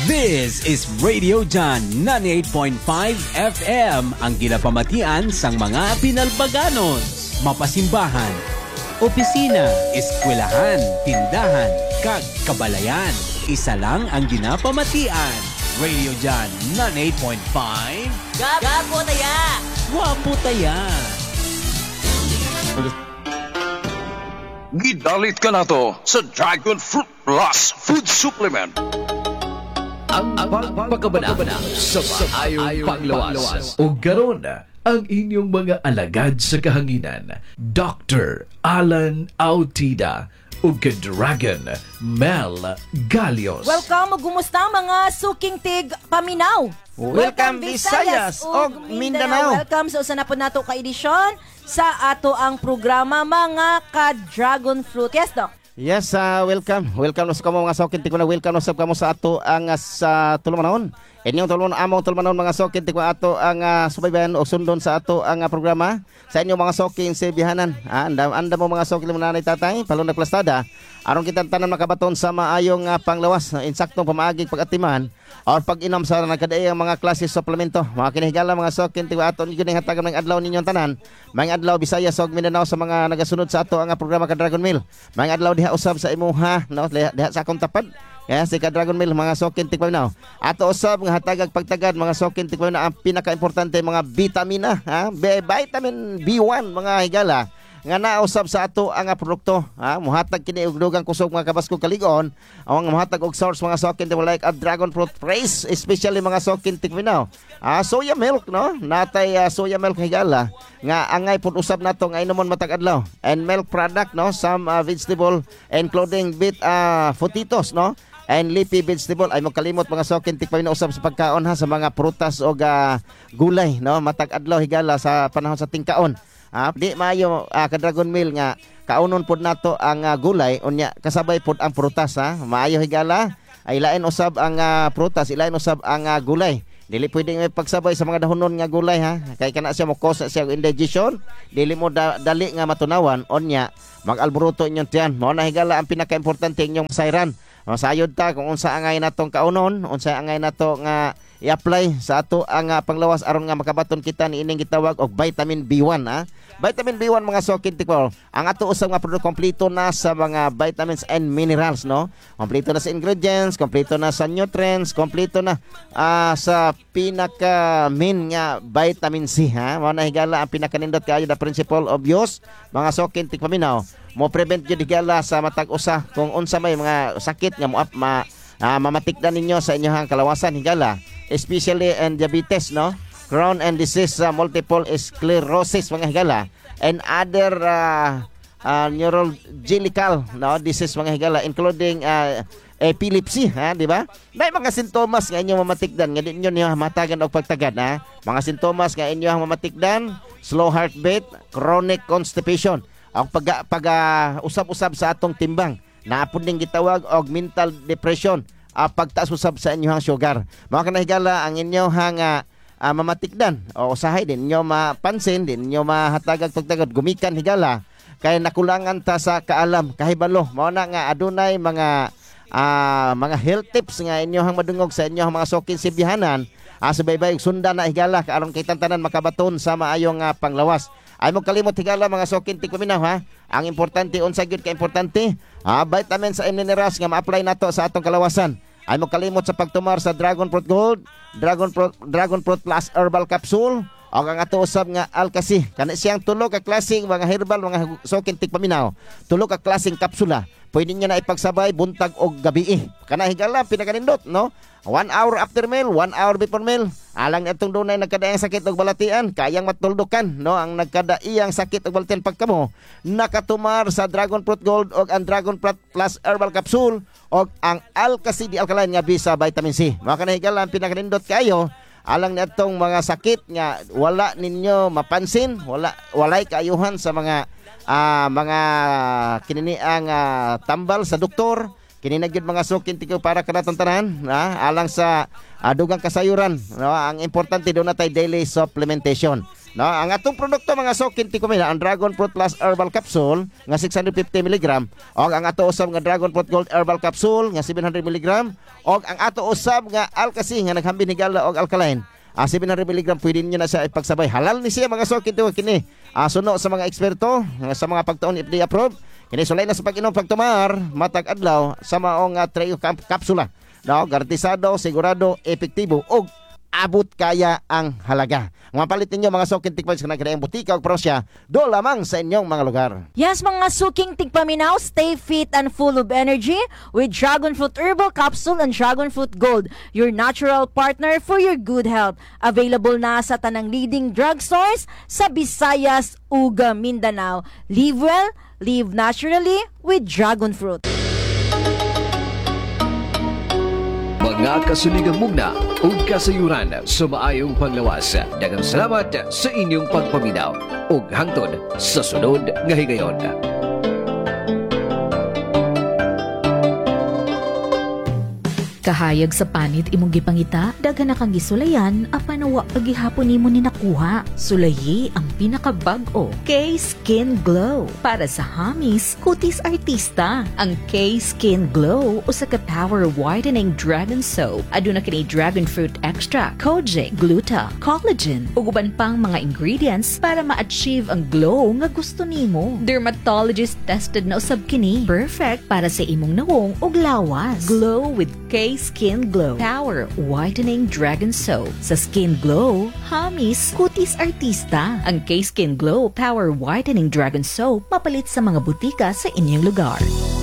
This is Radio John 98.5 FM, ang ginapamatian sang mga pinalbaganon, mapasimbahan, opisina, eskwelahan, tindahan, kag kabalayan. Isa lang ang ginapamatian. Radio John 98.5. Gapo taya! Wapo taya! Gidalit ka na to sa Dragon Fruit Plus Food Supplement. Ang pagpakabanabana sa maayong panglawas. O garon ang inyong mga alagad sa kahanginan, Dr. Alan Autida o Dragon Mel Galios. Welcome o gumusta mga suking tig paminaw. Welcome Visayas o Mindanao. Welcome sa usa na po nato ka edisyon sa ato ang programa mga ka-Dragon Fruit. Yes, Doc? Yes, welcome. Welcome sa kamo mga sokin. Tiko na welcome sa kamo sa ato ang sa tulumanon. Inyong tulumanon mga sokin. Tiko ato ang subaybayan o sundon sa ato ang programa. Sa inyong mga sokin sa bihanan. Anda mo mga sokin mo nanay tatay. Palong nagplastada. Aron kita tanan makabaton sa maayong panglawas. Insaktong pamaaging pag-atiman. Or pag-inom sa nagkadaay ang mga klase suplemento. Mga kinihigala mga sokin. Tiko ato nyo yung hatagan ng adlaw ninyong tanan. Mga adlaw Visayas o Mindanao sa mga nagasunod sa ato ang programa ka Dragon Meal. Mga adlaw diha usab sa imuha, no? Diha sa akong tapad. Yes, si Dragon Meal mga sokin tikpaminaw. Ato usab nga hatagag pagtagad mga sokin tikpaminaw ang pinaka-importante mga vitamina, ha? Vitamin B1 mga higala nga nausab sa ato ang produkto, ha? Muhatag kini og dugang kusog mga kabasko kaligon, ang muhatag og source mga sokin tikpaminaw like a dragon fruit praise, especially mga sokin tikpaminaw. Soya milk, no? Natay soya milk higala nga angay pud usab nato nga inomon matag adlaw. And milk product, no? Some vegetable including potatoes, no? And leafy vegetable ay magkalimot mga sokin tikpaminaw usab sa pagkaon ha sa mga prutas o gulay, no? Matag adlaw higala sa panahon sa tingkaon. Di maayo ka Dragon Meal nga kaunon pod nato ang gulay unya kasabay pod ang prutas, ha? Maayo higala ay lain usab ang prutas, ilain usab ang gulay. Dili pwedeng may pagsabay sa mga dahonon nga gulay, ha? Kay kana siya mo cause siya indigestion, dili mo dali nga matunawan unya mag-alboroto inyong tiyan. Mao na higala ang pinaka-importante inyong sayran. Masayod ta kung unsa angay natong kaunon, unsa angay nato nga i-apply sa ato ang panglawas aron nga makabaton kita ni ining gitawag og vitamin B1, ha. Vitamin B1 mga sokin tikol. Ang ato usab nga produkto kompleto na sa mga vitamins and minerals, no. Kompleto na sa ingredients, kompleto na sa nutrients, kompleto na sa pinaka main nga vitamin C, ha. Mao na higala ang pinakanindot kaayo the principle of use mga sokin tikpaminaw. Mo prevent jud higala sa matag usa kung unsa may mga sakit nga mamatikdan ninyo sa inyong kalawasan higala, especially in diabetes, no, Crohn and disease, multiple sclerosis mga higala, and other neurological, no, disease mga higala including epilepsy, ha, di ba? May mga sintomas nga inyong mamatikdan nga di inyo matagan og pagtagad, ha. Mga sintomas nga inyong mamatikdan: slow heartbeat, chronic constipation, ang usab-usab sa atong timbang, naapod ning gitawag og mental depression, pagtaas usab sa inyong sugar. Mga kanahigala ang inyong mamatikdan o usahay din inyo mapansin, din inyo mahatagag pagtagad gumikan higala kay nakulangan ta sa kaalam kahibalo. Mao na nga adunay mga health tips nga inyong madungog sa inyong mga sokin sibihanan, subaybay sundan na higala aron kay tanan makabaton sa maayong panglawas. Ay mo kalimot higala mga sokin tikpaminaw, ha. Ang importante unsa gyud ka importante, vitamins and minerals nga ma-apply nato sa atong kalawasan. Ay mo kalimot sa pagtumar sa Dragon Fruit Gold, Dragon Fruit Plus Herbal Capsule, o ang ato usab nga Alkasi. Kana siyang tulo ka klaseng mga herbal mga sokin tikpaminaw. Tulo ka klaseng kapsula. Pwede niyo na ipagsabay buntag og gabi. Kana higala pinakanindot, no? 1 hour after meal, 1 hour before meal. Alang itong dunay nagkadaiyang sakit og balatian, kayang matuldukan, no, ang nagkadaiyang sakit og balatian pagkamo nakatumar sa Dragon Fruit Gold og ang Dragon Fruit Plus Herbal Capsule og ang Alkasi di alkaline nga bisa vitamin C. Mao kana higala ang pinakanindot kayo alang natong mga sakit nga wala ninyo mapansin, walay kaayuhan sa mga kininiang tambal sa doktor. Kininagid mga sukin tiko para kanatong tanan, alang sa dugang kasayuran, no? Ang importante doon natay daily supplementation. No, ang atong produkto mga sokin tikumina ang Dragon Fruit Plus Herbal Capsule nga 650 mg o ang ato usab nga Dragon Fruit Gold Herbal Capsule nga 700 mg o ang ato usab nga Alkasi nga naghambin higala og alkaline 700 mg pwede niyo na siya ipagsabay. Halal ni siya mga sokin kini. Suno sa mga eksperto sa mga pagtuon FDA approved. Kini sulay na sa pag-inom pagtumar matag adlaw sa maong trio kapsula. No, garantisado, sigurado, epektibo ug abot kaya ang halaga. Mapalit ninyo mga sokin tikman sa nagkadaang butika o prosya, do lamang sa inyong mga lugar. Yes, mga suking tigpaminaw, stay fit and full of energy with Dragon Fruit Herbal Capsule and Dragon Fruit Gold, your natural partner for your good health. Available na sa tanang leading drugstores sa Visayas, Uga, Mindanao. Live well, live naturally with Dragon Fruit. Mga kasuligang mugna o kasayuran sa maayong panglawas. Daghang salamat sa inyong pagpaminaw ug hangtod sa sunod nga higayon. Kahayag sa panit imong gipangita, daghan na kang gisulayan, apan wa pagihapon nimo ni nakuha. Sulayi ang pinakabag-o, K-Skin Glow. Para sa hamis, kutis artista. Ang K-Skin Glow usa ka power whitening dragon soap. Aduna kini dragon fruit extract, kojic, gluta, collagen, ug uban pang mga ingredients para ma-achieve ang glow nga gusto nimo. Dermatologist tested na usab kini. Perfect para sa imong nawong ug lawas. Glow with K-Skin Glow Power Whitening Dragon Soap. Sa Skin Glow, hamis, kutis artista. Ang K-Skin Glow Power Whitening Dragon Soap mapalit sa mga butika sa inyong lugar.